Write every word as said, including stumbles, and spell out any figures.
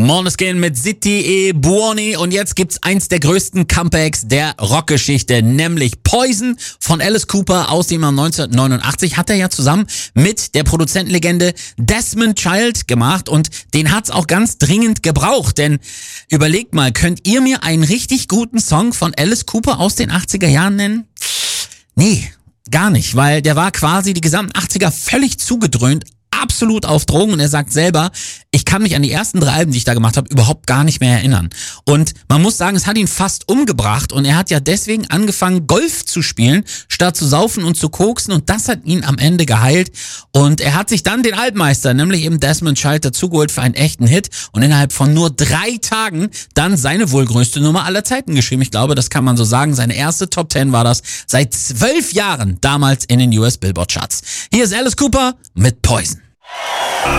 Måneskin mit Zitti e Buoni und jetzt gibt's eins der größten Comebacks der Rockgeschichte, nämlich Poison von Alice Cooper aus dem Jahr neunzehnhundertneunundachtzig. Hat er ja zusammen mit der Produzentenlegende Desmond Child gemacht und den hat's auch ganz dringend gebraucht, denn überlegt mal, könnt ihr mir einen richtig guten Song von Alice Cooper aus den achtziger Jahren nennen? Nee, gar nicht, weil der war quasi die gesamten achtziger völlig zugedröhnt, absolut auf Drogen und er sagt selber, ich kann mich an die ersten drei Alben, die ich da gemacht habe, überhaupt gar nicht mehr erinnern. Und man muss sagen, es hat ihn fast umgebracht und er hat ja deswegen angefangen, Golf zu spielen, statt zu saufen und zu koksen und das hat ihn am Ende geheilt und er hat sich dann den Altmeister, nämlich eben Desmond Child, dazugeholt für einen echten Hit und innerhalb von nur drei Tagen dann seine wohl größte Nummer aller Zeiten geschrieben. Ich glaube, das kann man so sagen. Seine erste Top Ten war das seit zwölf Jahren damals in den U S Billboard Charts. Hier ist Alice Cooper mit Poison.